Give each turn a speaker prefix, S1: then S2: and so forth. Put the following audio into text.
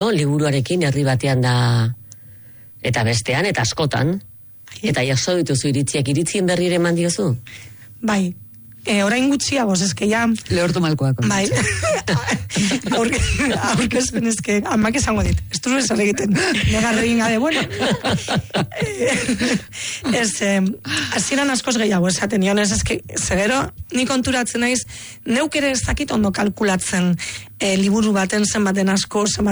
S1: liburuarekin herri batean da, eta bestean, eta askotan, eta jaso dituzu iritzien berri ere eman diozu?
S2: Bai, orain gutxiagoz, eske ja...
S3: Lehortu malkoak.
S2: Bai, aurkezpen eske, amak esango dit, ez duzu esan egiten, negarre egin gabe, bueno. Hasieran askoz gehiago esaten nion, eske, zegero, ni konturatzen naiz, neuk ere ez dakit ondo kalkulatzen liburu baten zenbaten asko,